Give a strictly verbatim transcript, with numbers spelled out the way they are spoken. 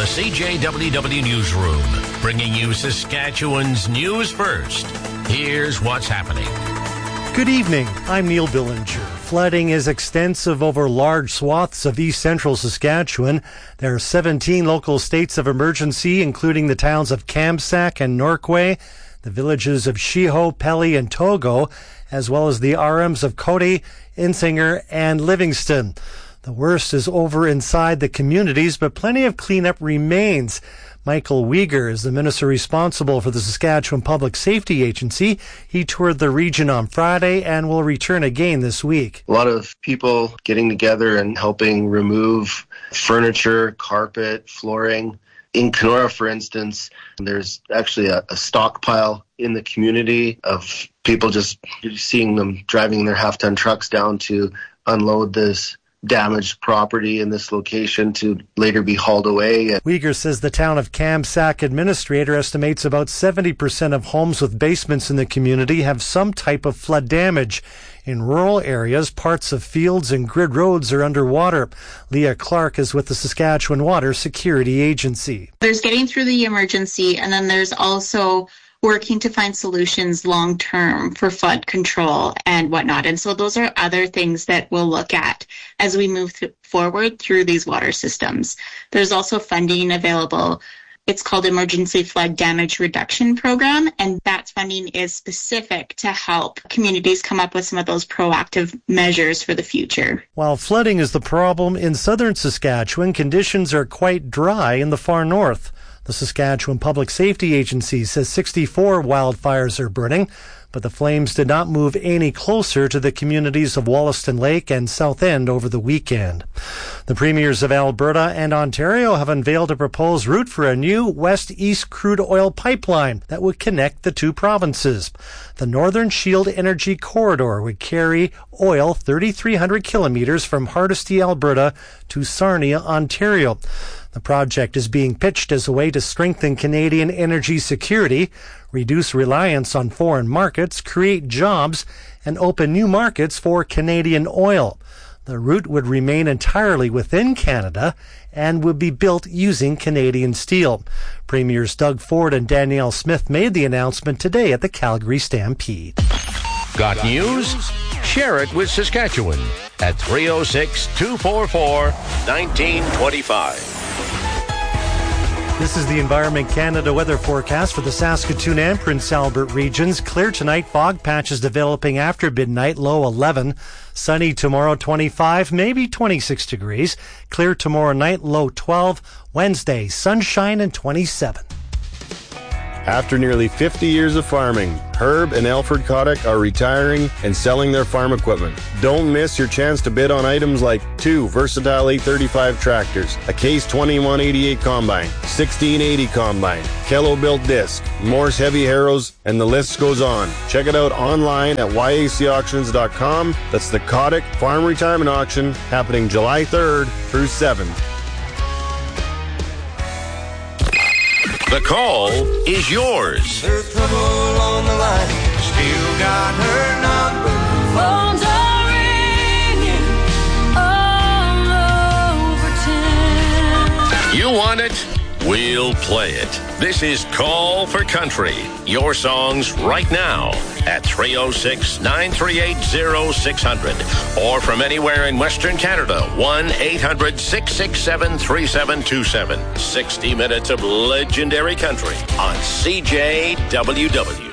the C J W W Newsroom, bringing you Saskatchewan's news first. Here's what's happening. Good evening. I'm Neil Billinger. Flooding is extensive over large swaths of east central Saskatchewan. There are seventeen local states of emergency, including the towns of Kamsack and Norquay, the villages of Shiho, Pelly, and Togo, as well as the R Ms of Cody, Insinger, and Livingston. The worst is over inside the communities, but plenty of cleanup remains. Michael Uyghur is the minister responsible for the Saskatchewan Public Safety Agency. He toured the region on Friday and will return again this week. A lot of people getting together and helping remove furniture, carpet, flooring. In Kenora, for instance, there's actually a, a stockpile in the community of people, just seeing them driving their half-ton trucks down to unload this damaged property in this location to later be hauled away. Uyghur says the town of Kamsack administrator estimates about seventy percent of homes with basements in the community have some type of flood damage. In rural areas, parts of fields and grid roads are underwater. Leah Clark is with the Saskatchewan Water Security Agency. There's getting through the emergency, and then there's also working to find solutions long-term for flood control and whatnot. And so those are other things that we'll look at as we move th- forward through these water systems. There's also funding available. It's called Emergency Flood Damage Reduction Program, and that funding is specific to help communities come up with some of those proactive measures for the future. While flooding is the problem in southern Saskatchewan, conditions are quite dry in the far north. The Saskatchewan Public Safety Agency says sixty-four wildfires are burning, but the flames did not move any closer to the communities of Wollaston Lake and South End over the weekend. The premiers of Alberta and Ontario have unveiled a proposed route for a new west-east crude oil pipeline that would connect the two provinces. The Northern Shield Energy Corridor would carry oil thirty-three hundred kilometers from Hardisty, Alberta to Sarnia, Ontario. The project is being pitched as a way to strengthen Canadian energy security, reduce reliance on foreign markets, create jobs, and open new markets for Canadian oil. The route would remain entirely within Canada and would be built using Canadian steel. Premiers Doug Ford and Danielle Smith made the announcement today at the Calgary Stampede. Got news? Share it with Saskatchewan at three oh six, two four four, one nine two five. This is the Environment Canada weather forecast for the Saskatoon and Prince Albert regions. Clear tonight, fog patches developing after midnight, low eleven. Sunny tomorrow, twenty-five, maybe twenty-six degrees. Clear tomorrow night, low twelve. Wednesday, sunshine and twenty-seven. After nearly fifty years of farming, Herb and Alfred Kotick are retiring and selling their farm equipment. Don't miss your chance to bid on items like two versatile eight thirty-five tractors, a Case twenty-one eighty-eight combine, sixteen eighty combine, Kello built disc, Morse heavy harrows, and the list goes on. Check it out online at y a c auctions dot com. That's the Kotick Farm Retirement Auction happening July third through seventh. The call is yours. There's trouble on the line. Still got her number. Phones are ringing all over town. You want it? We'll play it. This is Call for Country. Your songs right now at three oh six, nine three eight, oh six hundred. Or from anywhere in Western Canada, one eight hundred, six six seven, three seven two seven. sixty minutes of legendary country on C J W W.